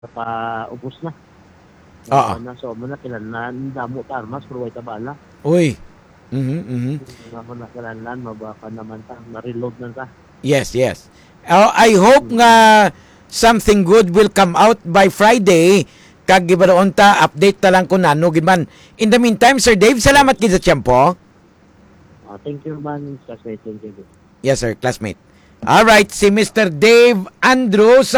paubos na. Oo. So, mo na kailangan damo ta armas pero way tabala. Uy. Mhm. Ako na kailangan mabaka naman ta, na-reload na ta. Yes. I hope nga something good will come out by Friday. Kag gibaroon ta update ta lang kung ano giman. In the meantime, Sir Dave, salamat gid sa tiyempo. Thank you man, classmate. Thank you. Yes, sir, classmate. All right, si Mr. Dave Andrews